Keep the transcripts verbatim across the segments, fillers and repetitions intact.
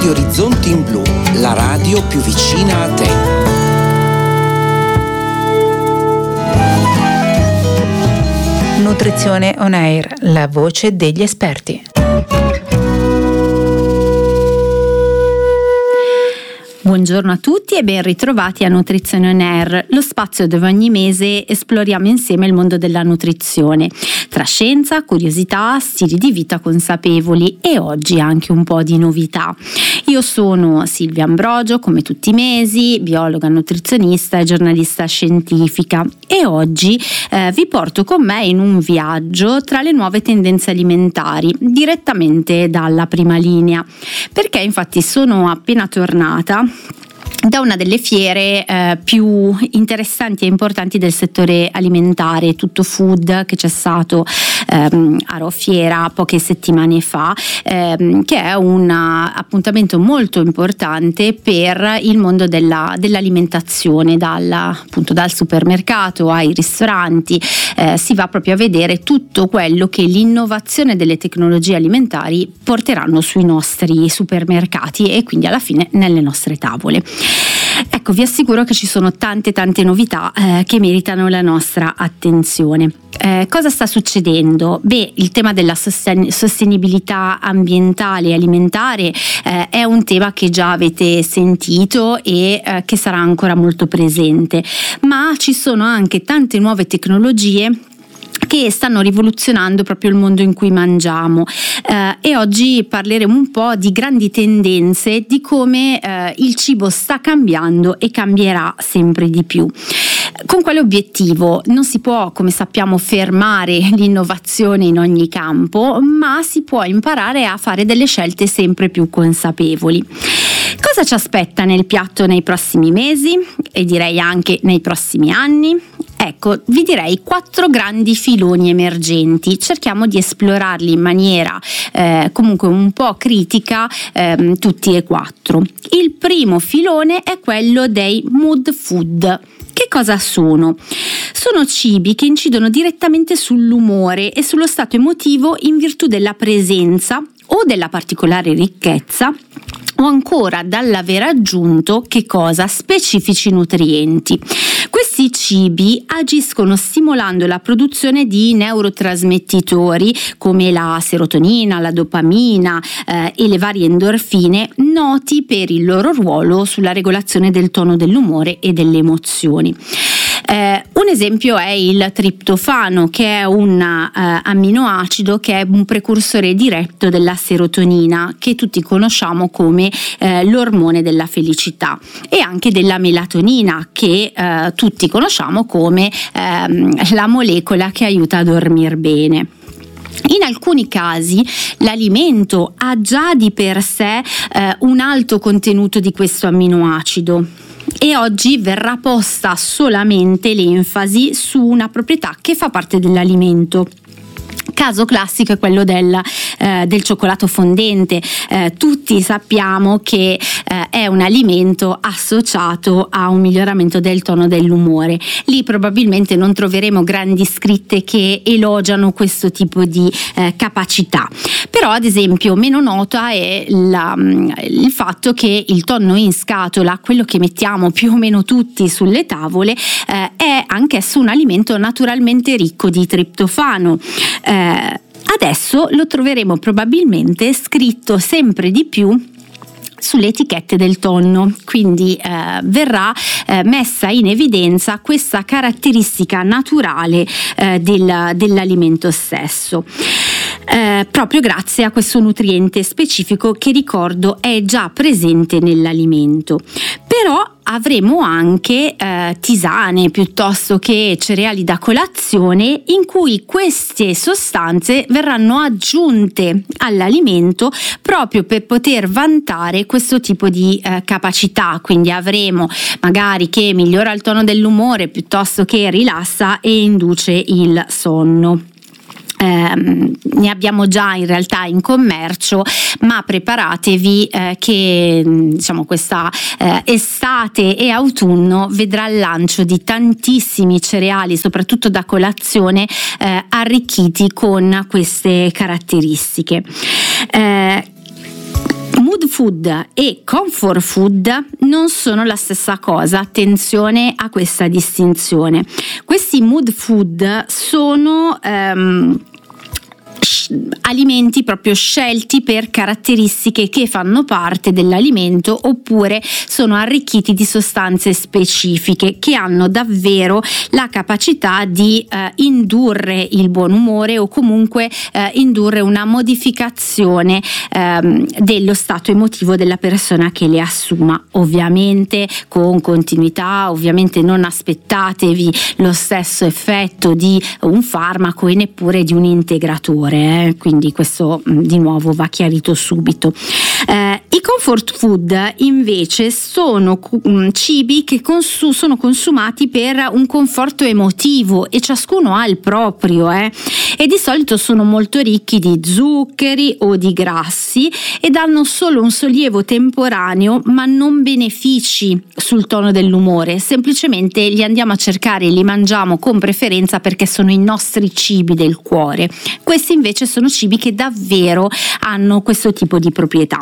Orizzonti in Blu, la radio più vicina a te. Nutrizione On Air, la voce degli esperti. Buongiorno a tutti e ben ritrovati a Nutrizione On Air, lo spazio dove ogni mese esploriamo insieme il mondo della nutrizione, tra scienza, curiosità, stili di vita consapevoli e oggi anche un po' di novità. Io sono Silvia Ambrogio, come tutti i mesi, biologa, nutrizionista e giornalista scientifica, e oggi eh, vi porto con me in un viaggio tra le nuove tendenze alimentari, direttamente dalla prima linea, perché infatti sono appena tornata da una delle fiere eh, più interessanti e importanti del settore alimentare, Tutto Food, che c'è stato ehm, a Rho Fiera poche settimane fa, ehm, che è un appuntamento molto importante per il mondo della, dell'alimentazione, dal, appunto, dal supermercato ai ristoranti. Eh, si va proprio a vedere tutto quello che l'innovazione delle tecnologie alimentari porteranno sui nostri supermercati e quindi alla fine nelle nostre tavole. Ecco, vi assicuro che ci sono tante tante novità eh, che meritano la nostra attenzione. Eh, cosa sta succedendo? Beh, il tema della sosten- sostenibilità ambientale e alimentare eh, è un tema che già avete sentito e eh, che sarà ancora molto presente, ma ci sono anche tante nuove tecnologie che stanno rivoluzionando proprio il mondo in cui mangiamo eh, e oggi parleremo un po' di grandi tendenze, di come eh, il cibo sta cambiando e cambierà sempre di più. Con quale obiettivo? Non si può, come sappiamo, fermare l'innovazione in ogni campo, ma si può imparare a fare delle scelte sempre più consapevoli. Cosa ci aspetta nel piatto nei prossimi mesi e direi anche nei prossimi anni? Ecco, vi direi quattro grandi filoni emergenti. Cerchiamo di esplorarli in maniera eh, comunque un po' critica, ehm, tutti e quattro. Il primo filone è quello dei mood food. Che cosa sono? Sono cibi che incidono direttamente sull'umore e sullo stato emotivo in virtù della presenza o della particolare ricchezza o ancora dall'aver aggiunto che cosa? Specifici nutrienti. Questi cibi agiscono stimolando la produzione di neurotrasmettitori come la serotonina, la dopamina eh, e le varie endorfine, noti per il loro ruolo sulla regolazione del tono dell'umore e delle emozioni. Eh, un esempio è il triptofano, che è un eh, amminoacido che è un precursore diretto della serotonina, che tutti conosciamo come eh, l'ormone della felicità, e anche della melatonina, che eh, tutti conosciamo come ehm, la molecola che aiuta a dormire bene. In alcuni casi l'alimento ha già di per sé eh, un alto contenuto di questo amminoacido, e oggi verrà posta solamente l'enfasi su una proprietà che fa parte dell'alimento. Caso classico è quello del, eh, del cioccolato fondente. Eh, tutti sappiamo che eh, è un alimento associato a un miglioramento del tono dell'umore. Lì probabilmente non troveremo grandi scritte che elogiano questo tipo di eh, capacità. Però ad esempio meno nota è la, il fatto che il tonno in scatola, quello che mettiamo più o meno tutti sulle tavole, eh, è anch'esso un alimento naturalmente ricco di triptofano. Eh, adesso lo troveremo probabilmente scritto sempre di più sulle etichette del tonno, quindi eh, verrà eh, messa in evidenza questa caratteristica naturale eh, del, dell'alimento stesso. Eh, proprio grazie a questo nutriente specifico che, ricordo, è già presente nell'alimento. Però avremo anche eh, tisane piuttosto che cereali da colazione in cui queste sostanze verranno aggiunte all'alimento proprio per poter vantare questo tipo di eh, capacità. Quindi avremo magari che migliora il tono dell'umore piuttosto che rilassa e induce il sonno. Eh, ne abbiamo già in realtà in commercio, ma preparatevi eh, che diciamo questa eh, estate e autunno vedrà il lancio di tantissimi cereali, soprattutto da colazione, eh, arricchiti con queste caratteristiche. Eh, Mood food e comfort food non sono la stessa cosa, attenzione a questa distinzione. Questi mood food sono ehm, alimenti proprio scelti per caratteristiche che fanno parte dell'alimento, oppure sono arricchiti di sostanze specifiche che hanno davvero la capacità di eh, indurre il buon umore o comunque eh, indurre una modificazione ehm, dello stato emotivo della persona che le assuma, ovviamente con continuità. Ovviamente non aspettatevi lo stesso effetto di un farmaco e neppure di un integratore, eh? Quindi questo di nuovo va chiarito subito. Eh, I comfort food invece sono um, cibi che consu- sono consumati per un conforto emotivo, e ciascuno ha il proprio, eh? e di solito sono molto ricchi di zuccheri o di grassi e danno solo un sollievo temporaneo, ma non benefici sul tono dell'umore. Semplicemente li andiamo a cercare e li mangiamo con preferenza perché sono i nostri cibi del cuore. Questi invece sono cibi che davvero hanno questo tipo di proprietà.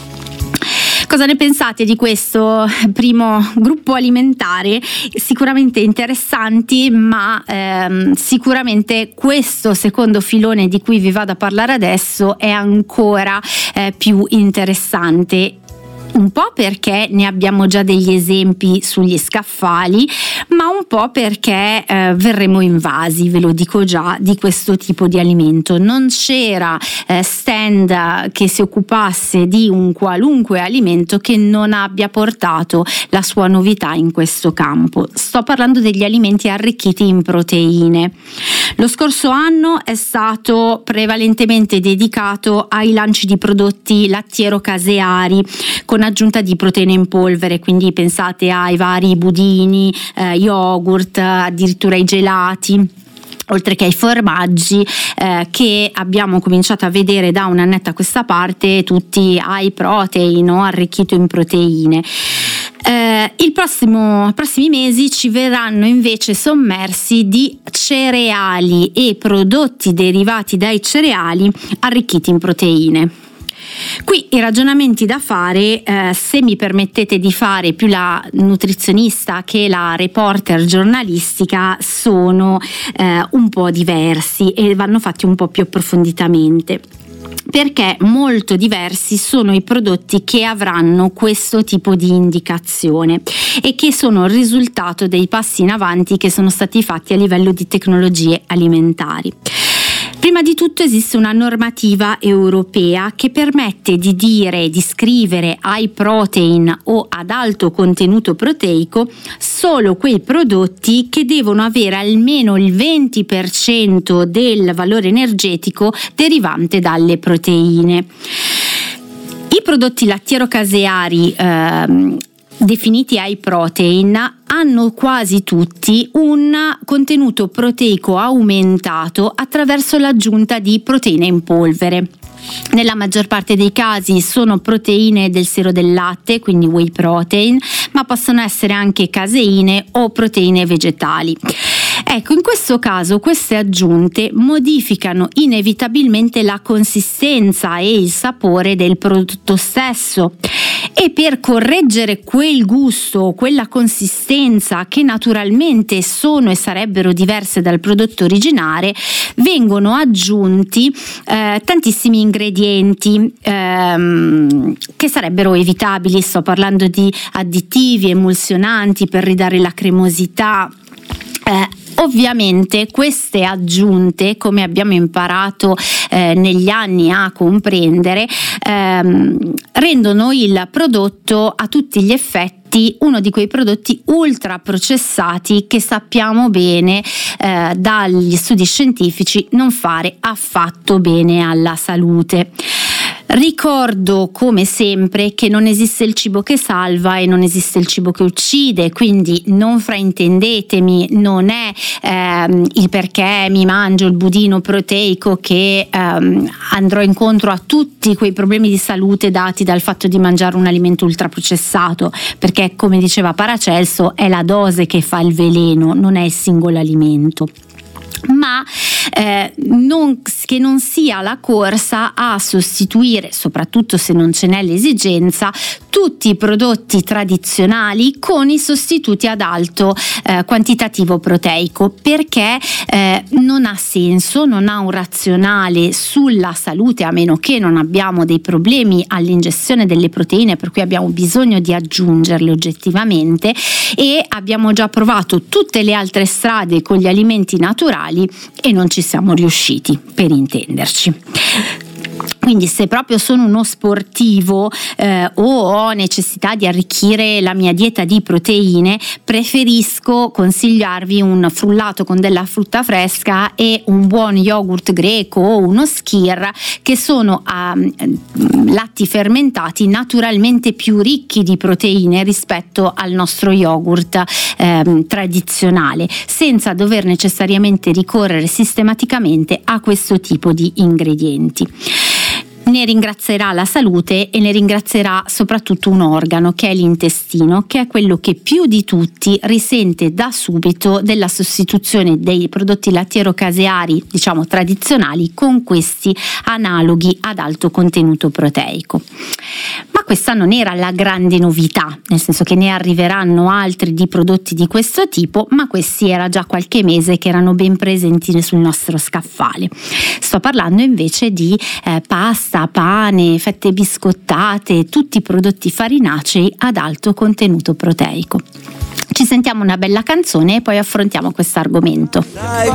Cosa ne pensate di questo primo gruppo alimentare? Sicuramente interessanti, ma ehm, sicuramente questo secondo filone di cui vi vado a parlare adesso è ancora eh, più interessante. Un po' perché ne abbiamo già degli esempi sugli scaffali, ma un po' perché eh, verremo invasi, ve lo dico già, di questo tipo di alimento. Non c'era eh, stand che si occupasse di un qualunque alimento che non abbia portato la sua novità in questo campo. Sto parlando degli alimenti arricchiti in proteine. Lo scorso anno è stato prevalentemente dedicato ai lanci di prodotti lattiero-caseari con aggiunta di proteine in polvere, quindi pensate ai vari budini, eh, yogurt, addirittura ai gelati, oltre che ai formaggi eh, che abbiamo cominciato a vedere da un annetto a questa parte, tutti high protein, no? Arricchito in proteine. Eh, il prossimo, prossimi mesi ci verranno invece sommersi di cereali e prodotti derivati dai cereali arricchiti in proteine. Qui i ragionamenti da fare, eh, se mi permettete di fare più la nutrizionista che la reporter giornalistica, sono eh, un po' diversi e vanno fatti un po' più approfonditamente, perché molto diversi sono i prodotti che avranno questo tipo di indicazione e che sono il risultato dei passi in avanti che sono stati fatti a livello di tecnologie alimentari. Prima di tutto esiste una normativa europea che permette di dire, di scrivere high protein o ad alto contenuto proteico solo quei prodotti che devono avere almeno il venti per cento del valore energetico derivante dalle proteine. I prodotti lattiero-caseari ehm, definiti high protein hanno quasi tutti un contenuto proteico aumentato attraverso l'aggiunta di proteine in polvere. Nella maggior parte dei casi sono proteine del siero del latte, quindi whey protein, ma possono essere anche caseine o proteine vegetali. Ecco, in questo caso queste aggiunte modificano inevitabilmente la consistenza e il sapore del prodotto stesso, e per correggere quel gusto, quella consistenza che naturalmente sono e sarebbero diverse dal prodotto originale, vengono aggiunti eh, tantissimi ingredienti ehm, che sarebbero evitabili. Sto parlando di additivi, emulsionanti per ridare la cremosità. Eh, Ovviamente queste aggiunte, come abbiamo imparato eh, negli anni a comprendere, ehm, rendono il prodotto a tutti gli effetti uno di quei prodotti ultra processati che sappiamo bene eh, dagli studi scientifici non fare affatto bene alla salute. Ricordo come sempre che non esiste il cibo che salva e non esiste il cibo che uccide, quindi non fraintendetemi, non è ehm, il perché mi mangio il budino proteico che ehm, andrò incontro a tutti quei problemi di salute dati dal fatto di mangiare un alimento ultraprocessato, perché come diceva Paracelso è la dose che fa il veleno, non è il singolo alimento. ma eh, non, che non sia la corsa a sostituire, soprattutto se non ce n'è l'esigenza, tutti i prodotti tradizionali con i sostituti ad alto eh, quantitativo proteico, perché eh, non ha senso, non ha un razionale sulla salute, a meno che non abbiamo dei problemi all'ingestione delle proteine per cui abbiamo bisogno di aggiungerle oggettivamente, e abbiamo già provato tutte le altre strade con gli alimenti naturali e non ci siamo riusciti, per intenderci. Quindi se proprio sono uno sportivo eh, o ho necessità di arricchire la mia dieta di proteine, preferisco consigliarvi un frullato con della frutta fresca e un buon yogurt greco o uno skyr, che sono eh, latti fermentati naturalmente più ricchi di proteine rispetto al nostro yogurt eh, tradizionale, senza dover necessariamente ricorrere sistematicamente a questo tipo di ingredienti. Ne ringrazierà la salute e ne ringrazierà soprattutto un organo, che è l'intestino, che è quello che più di tutti risente da subito della sostituzione dei prodotti lattiero-caseari, diciamo tradizionali, con questi analoghi ad alto contenuto proteico. Ma questa non era la grande novità, nel senso che ne arriveranno altri di prodotti di questo tipo, ma questi era già qualche mese che erano ben presenti sul nostro scaffale. Sto parlando invece di eh, pasta, pane, fette biscottate, tutti i prodotti farinacei ad alto contenuto proteico. Ci sentiamo una bella canzone e poi affrontiamo questo argomento.